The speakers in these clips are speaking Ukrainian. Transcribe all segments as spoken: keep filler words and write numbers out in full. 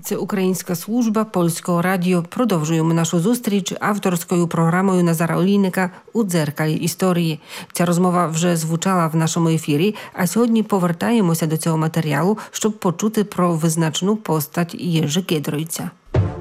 Це українська служба Польського радіо. Продовжуємо нашу зустріч авторською програмою Назара Олійника «У дзеркалі історії». Ця розмова вже звучала в нашому ефірі, а сьогодні повертаємося до цього матеріалу, щоб почути про визначну постать Єжи Giedroycia.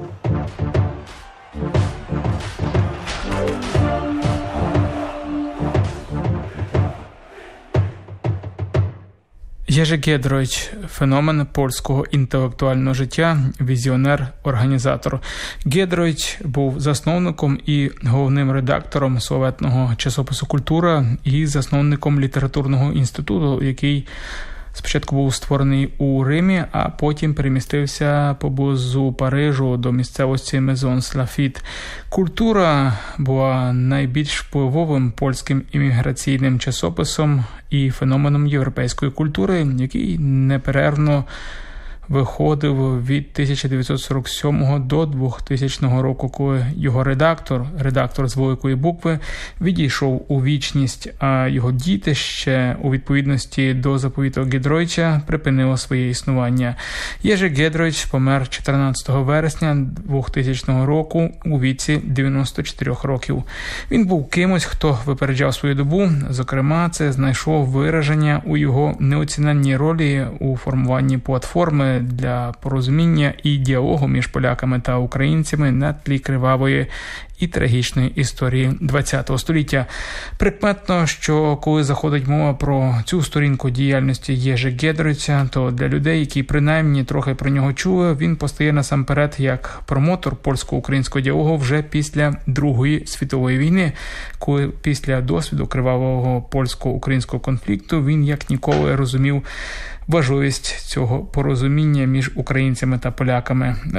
Єжи Giedroyć – феномен польського інтелектуального життя, візіонер, організатор. Giedroyć був засновником і головним редактором славетного часопису «Культура» і засновником літературного інституту, який спочатку був створений у Римі, а потім перемістився поблизу Парижу до місцевості Мезон-Лафіт. «Культура» була найбільш впливовим польським імміграційним часописом і феноменом європейської культури, який неперервно виходив від тисяча дев'ятсот сорок сьомого до двохтисячного року, коли його редактор, редактор з великої букви, відійшов у вічність, а його дітище у відповідності до заповіту Giedroycia припинило своє існування. Єжи Giedroyć помер чотирнадцятого вересня двохтисячного року у віці дев'яносто чотирьох років. Він був кимось, хто випереджав свою добу, зокрема, це знайшло вираження у його неоціненній ролі у формуванні платформи для порозуміння і діалогу між поляками та українцями на тлі кривавої і трагічної історії ХХ століття. Прикметно, що коли заходить мова про цю сторінку діяльності Єжи Giedroycia, то для людей, які принаймні трохи про нього чули, він постає насамперед як промотор польсько-українського діалогу вже після Другої світової війни, коли після досвіду кривавого польсько-українського конфлікту він як ніколи розумів важливість цього порозуміння між українцями та поляками.